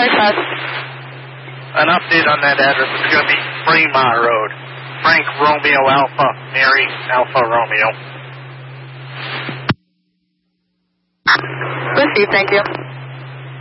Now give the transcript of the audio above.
Sorry, Bud. An update on that address is going to be Fremont Road. Frank Romeo Alpha, Mary Alpha Romeo. Received, thank you.